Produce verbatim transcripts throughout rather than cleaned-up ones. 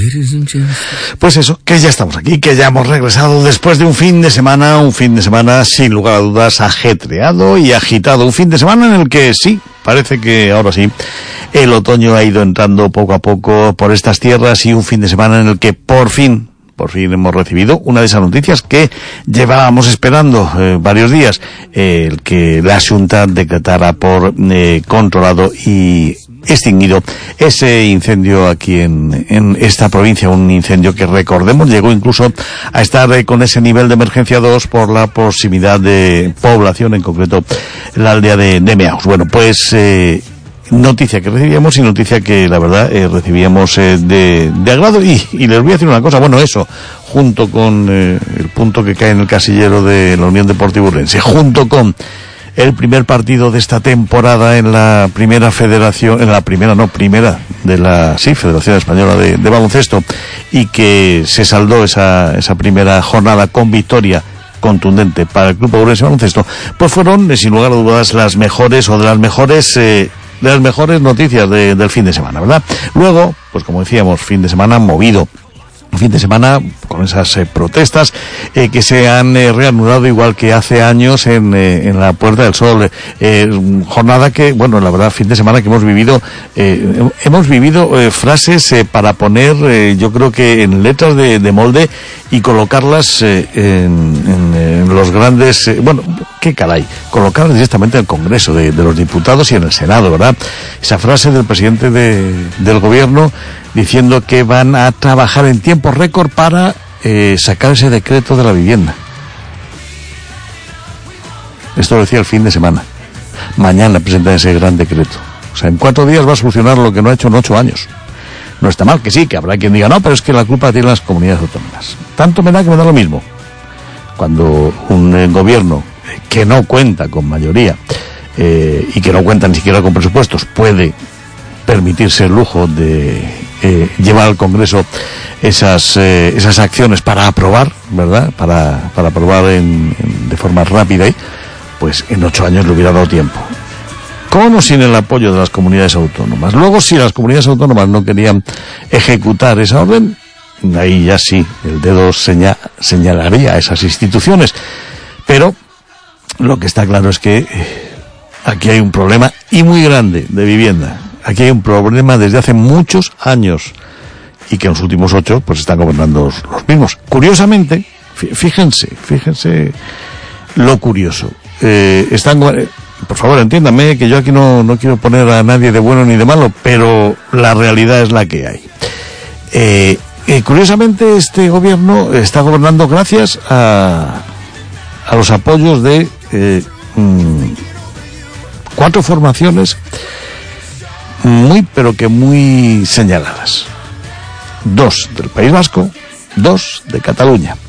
Pues eso, que ya estamos aquí, que ya hemos regresado después de un fin de semana, un fin de semana sin lugar a dudas ajetreado y agitado, un fin de semana en el que sí, parece que ahora sí, el otoño ha ido entrando poco a poco por estas tierras y un fin de semana en el que por fin, por fin hemos recibido una de esas noticias que llevábamos esperando eh, varios días, eh, el que la Xunta decretara por eh, controlado y extinguido ese incendio aquí en, en esta provincia, un incendio que recordemos llegó incluso a estar eh, con ese nivel de emergencia dos por la proximidad de población, en concreto la aldea de, de Meaus. Bueno, pues eh, noticia que recibíamos y noticia que la verdad eh, recibíamos eh, de, de agrado y, y les voy a decir una cosa, bueno, eso junto con eh, el punto que cae en el casillero de la Unión Deportiva Urrense, junto con el primer partido de esta temporada en la primera federación, en la primera, no, primera de la, sí, Federación Española de, de Baloncesto, y que se saldó esa, esa primera jornada con victoria contundente para el Club Ourense Baloncesto, pues fueron, sin lugar a dudas, las mejores o de las mejores, eh, de las mejores noticias de, del fin de semana, ¿verdad? Luego, pues como decíamos, fin de semana movido. Un fin de semana con esas eh, protestas eh, que se han eh, reanudado igual que hace años en, eh, en la Puerta del Sol, eh, jornada que, bueno, la verdad, fin de semana que hemos vivido, eh, hemos vivido eh, frases eh, para poner, eh, yo creo que en letras de, de molde y colocarlas eh, en, en, en los grandes, eh, bueno, qué caray, colocarlas directamente en el Congreso de, de los Diputados y en el Senado, ¿verdad? Esa frase del presidente de, del Gobierno diciendo que van a trabajar en tiempo récord para eh, sacar ese decreto de la vivienda. Esto lo decía el fin de semana. Mañana presentan ese gran decreto. O sea, en cuatro días va a solucionar lo que no ha hecho en ocho años. No está mal, que sí, que habrá quien diga, no, pero es que la culpa tiene las comunidades autónomas. Tanto me da que me da lo mismo. Cuando un eh, gobierno eh, que no cuenta con mayoría eh, y que no cuenta ni siquiera con presupuestos puede permitirse el lujo de eh, llevar al Congreso esas eh, esas acciones para aprobar, ¿verdad? Para para aprobar en, en, de forma rápida, y pues en ocho años le hubiera dado tiempo. Con o sin el apoyo de las comunidades autónomas. Luego, si las comunidades autónomas no querían ejecutar esa orden, ahí ya sí, el dedo seña, señalaría a esas instituciones. Pero lo que está claro es que eh, aquí hay un problema y muy grande de vivienda. Aquí hay un problema desde hace muchos años y que en los últimos ocho pues están gobernando los, los mismos. Curiosamente, fíjense, fíjense lo curioso. Eh, están, por favor, entiéndame que yo aquí no, no quiero poner a nadie de bueno ni de malo, pero la realidad es la que hay. Eh, eh, curiosamente, este gobierno está gobernando gracias a, a los apoyos de eh, mmm, cuatro formaciones muy, pero que muy señaladas. Dos del País Vasco, dos de Cataluña.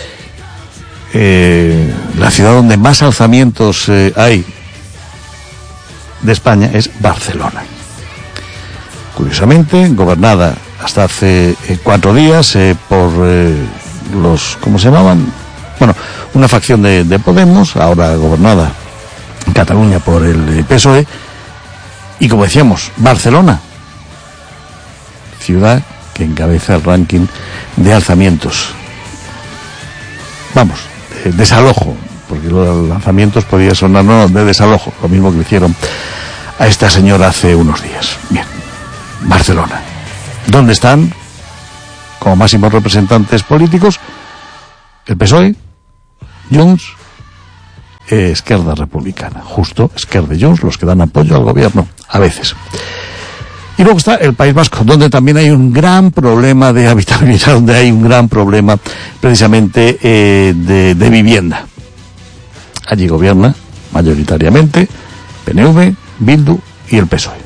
Eh, la ciudad donde más alzamientos eh, hay de España es Barcelona. Curiosamente, gobernada hasta hace eh, cuatro días eh, por eh, los, ¿cómo se llamaban? Bueno, una facción de, de Podemos, ahora gobernada en Cataluña por el eh, P S O E. Y como decíamos, Barcelona, ciudad que encabeza el ranking de alzamientos. Vamos, de desalojo, porque los lanzamientos podía sonar, no, de desalojo, lo mismo que le hicieron a esta señora hace unos días. Bien, Barcelona. ¿Dónde están, como máximos representantes políticos, el P S O E, Junts, Eh, Esquerda Republicana, justo Esquerda y Junts los que dan apoyo al gobierno, a veces. Y luego está el País Vasco, donde también hay un gran problema de habitabilidad, donde hay un gran problema precisamente eh, de, de vivienda. Allí gobierna mayoritariamente P N V, Bildu y el P S O E.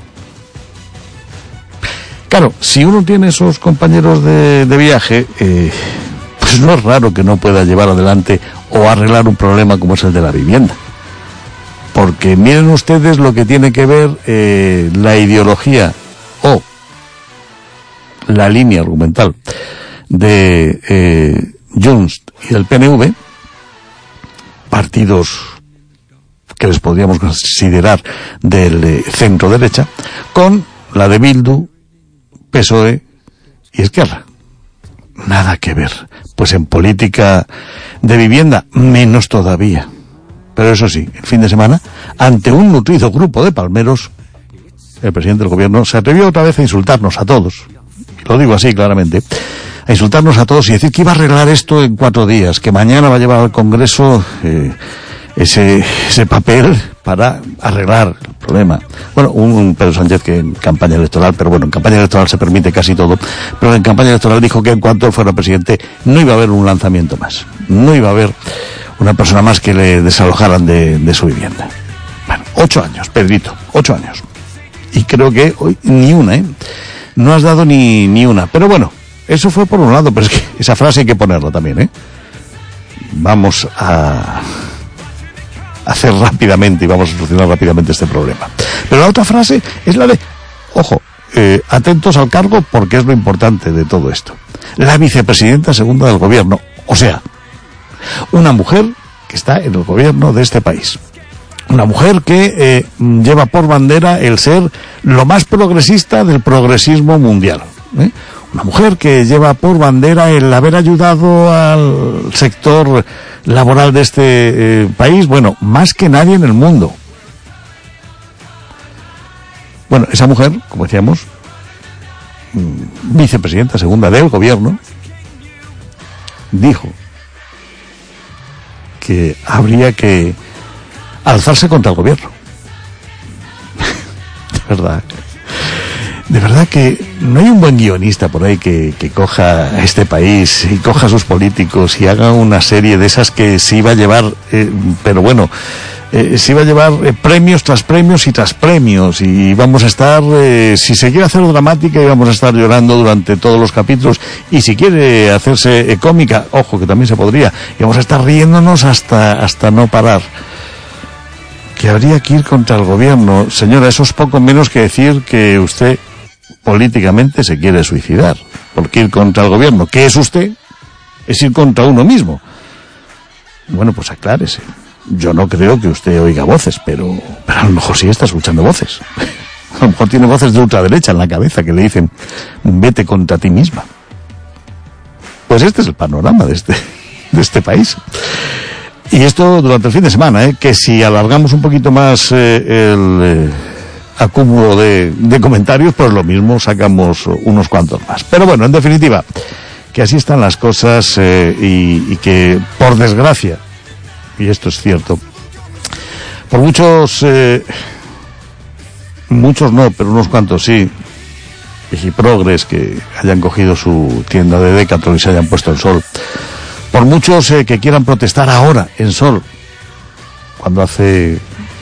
Claro, si uno tiene esos compañeros de, de viaje, eh, pues no es raro que no pueda llevar adelante o arreglar un problema como es el de la vivienda. Porque miren ustedes lo que tiene que ver eh, la ideología o la línea argumental de eh, Junts y del P N V, partidos que les podríamos considerar del eh, centro derecha, con la de Bildu, P S O E y Esquerra. nada que ver. Pues en política de vivienda, menos todavía. Pero eso sí, el fin de semana, ante un nutrido grupo de palmeros, el presidente del gobierno se atrevió otra vez a insultarnos a todos. Lo digo así claramente. A insultarnos a todos y decir que iba a arreglar esto en cuatro días, que mañana va a llevar al Congreso eh, ese, ese papel para arreglar el problema. Bueno, un, un Pedro Sánchez que en campaña electoral, pero bueno, en campaña electoral se permite casi todo, pero en campaña electoral dijo que en cuanto él fuera presidente no iba a haber un lanzamiento más, no iba a haber una persona más que le desalojaran de, de su vivienda. Bueno, ocho años, Pedrito, ocho años. Y creo que hoy ni una, ¿eh? No has dado ni, ni una. Pero bueno, eso fue por un lado, pero es que esa frase hay que ponerla también, ¿eh? Vamos a hacer rápidamente y vamos a solucionar rápidamente este problema. Pero la otra frase es la de, ojo, eh, atentos al cargo porque es lo importante de todo esto. La vicepresidenta segunda del gobierno, o sea, una mujer que está en el gobierno de este país. Una mujer que eh, lleva por bandera el ser lo más progresista del progresismo mundial, ¿eh? Una mujer que lleva por bandera el haber ayudado al sector laboral de este eh, país, bueno, más que nadie en el mundo. Bueno, esa mujer, como decíamos, vicepresidenta segunda del gobierno, dijo que habría que alzarse contra el gobierno. De verdad. De verdad que no hay un buen guionista por ahí que, que coja a este país y coja a sus políticos y haga una serie de esas que se iba a llevar, eh, pero bueno, eh, se iba a llevar eh, premios tras premios y tras premios, y vamos a estar, eh, si se quiere hacer dramática, y vamos a estar llorando durante todos los capítulos, y si quiere hacerse eh, cómica, ojo que también se podría, y vamos a estar riéndonos hasta, hasta no parar. Que habría que ir contra el gobierno. Señora, eso es poco menos que decir que usted políticamente se quiere suicidar. Porque ir contra el gobierno, ¿qué es usted? Es ir contra uno mismo. Bueno, pues aclárese. Yo no creo que usted oiga voces, pero, pero a lo mejor sí está escuchando voces. A lo mejor tiene voces de ultraderecha en la cabeza que le dicen, vete contra ti misma. Pues este es el panorama de este, de este país. Y esto durante el fin de semana, ¿eh? Que si alargamos un poquito más eh, el eh, acúmulo de, de comentarios, pues lo mismo, sacamos unos cuantos más. Pero bueno, en definitiva, que así están las cosas eh, y, y que, por desgracia, y esto es cierto, por muchos, eh, muchos no, pero unos cuantos sí, y progres que hayan cogido su tienda de Decathlon y se hayan puesto el sol, por muchos eh, que quieran protestar ahora en Sol, cuando hace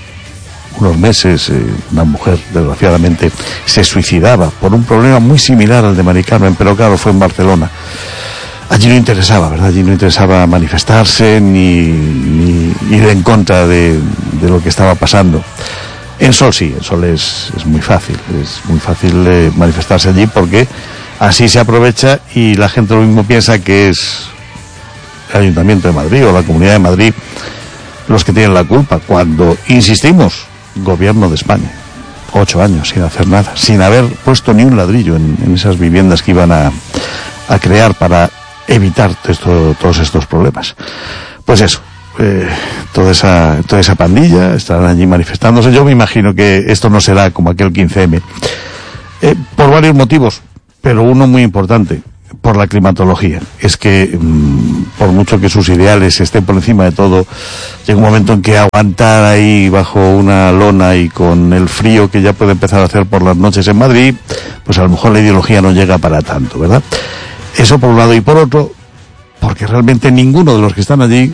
unos meses eh, una mujer desgraciadamente se suicidaba por un problema muy similar al de Mari Carmen, pero claro, fue en Barcelona. Allí no interesaba, ¿verdad? Allí no interesaba manifestarse ni, ni ir en contra de, de lo que estaba pasando. En Sol sí, en Sol es, es muy fácil, es muy fácil eh, manifestarse allí porque así se aprovecha y la gente lo mismo piensa que es el Ayuntamiento de Madrid o la Comunidad de Madrid los que tienen la culpa, cuando, insistimos, Gobierno de España, ocho años sin hacer nada, sin haber puesto ni un ladrillo en, en esas viviendas que iban a, a crear para evitar esto, todos estos problemas. Pues eso, eh, toda esa toda esa pandilla estarán allí manifestándose. Yo me imagino que esto no será como aquel quince eme, eh, por varios motivos, pero uno muy importante, por la climatología. Es que mmm, por mucho que sus ideales estén por encima de todo, llega un momento en que aguantar ahí bajo una lona y con el frío que ya puede empezar a hacer por las noches en Madrid, pues a lo mejor la ideología no llega para tanto, ¿verdad? Eso por un lado, y por otro, porque realmente ninguno de los que están allí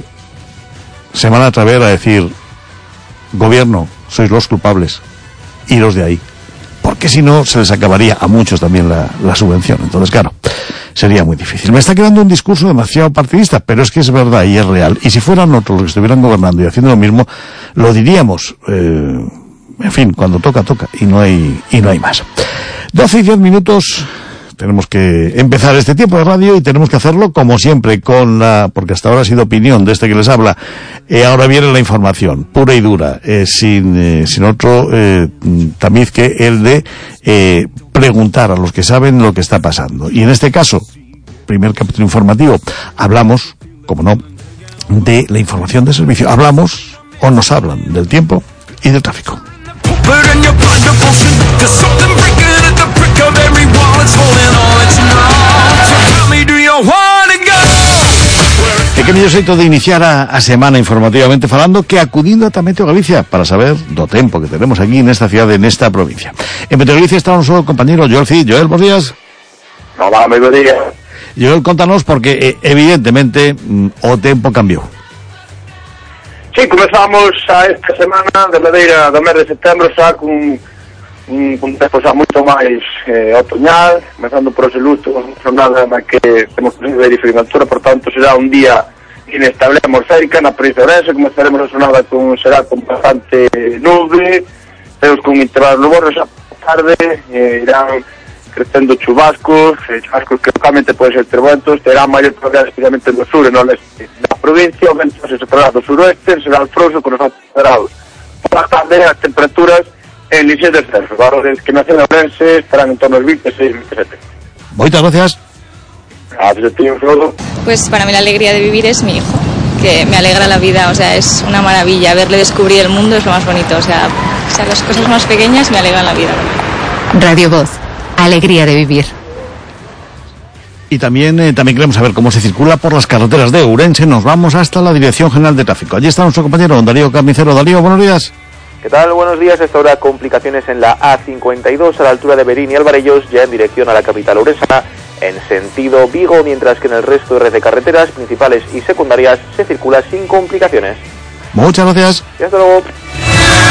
se van a atrever a decir, gobierno, sois los culpables, iros de ahí, porque si no se les acabaría a muchos también la, la subvención. Entonces, claro, sería muy difícil. Me está quedando un discurso demasiado partidista, pero es que es verdad y es real. Y si fueran otros los que estuvieran gobernando y haciendo lo mismo, lo diríamos, eh, en fin, cuando toca, toca, y no hay, y no hay más. doce y diez minutos, tenemos que empezar este tiempo de radio y tenemos que hacerlo como siempre, con la, porque hasta ahora ha sido opinión de este que les habla, eh, ahora viene la información, pura y dura, eh, sin, eh, sin otro eh, tamiz que el de eh, preguntar a los que saben lo que está pasando. Y en este caso, primer capítulo informativo, hablamos, como no, de la información de servicio. Hablamos, o nos hablan, del tiempo y del tráfico. Pequeno xeito de iniciar a, a semana informativamente falando que acudindo ata Meteo Galicia para saber do tempo que tenemos aquí nesta cidade, nesta provincia. En Meteo Galicia está o noso compañero Joel Cid. Joel, bons días. Hola, moi bons días. Joel, contanos porque evidentemente o tempo cambiou. Sí, comezamos a esta semana de verdadeira do mes de setembro xa con un, un tempo xa moito máis eh, otoñal, comezando por ese luto, unha jornada na que temos posible de diferente altura, por tanto será un día inestable atmosférica na provincia de Ourense. Comezaremos a jornada con será con bastante nube, temos con intervalos nubosos a tarde, eh, irán crecendo chubascos, eh, chubascos que localmente poden ser terremotos, terá maior probabilidade especialmente no sur e no leste da provincia, o vento se separará do suroeste, será alfroso con os altos grados. Por a tarde as temperaturas en lixe descenso, valores que nacen en Ourense estarán en torno aos vinte e seis, vinte e sete. Moitas gracias. Gracias a ti, un saludo. Pues para mí la alegría de vivir es mi hijo, que me alegra la vida, o sea, es una maravilla, verle descubrir el mundo es lo más bonito, o sea, o sea las cosas más pequeñas me alegran la vida. Radio Voz, alegría de vivir. Y también, eh, también queremos saber cómo se circula por las carreteras de Ourense. Nos vamos hasta la Dirección General de Tráfico. Allí está nuestro compañero Darío Carnicero. Darío, buenos días. ¿Qué tal? Buenos días. Esta hora complicaciones en la A cincuenta y dos a la altura de Berín y Alvarellos, ya en dirección a la capital ourensana, en sentido Vigo, mientras que en el resto de red de carreteras principales y secundarias se circula sin complicaciones. Muchas gracias. Y hasta luego.